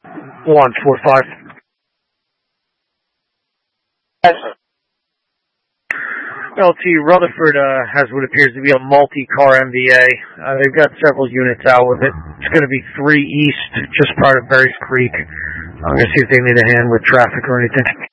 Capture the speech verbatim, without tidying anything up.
one four five. Yes. L T Rutherford uh, has what appears to be a multi-car M V A. Uh, they've got several units out with it. It's going to be three east, just prior to Berries Creek. I'm going to see if they need a hand with traffic or anything.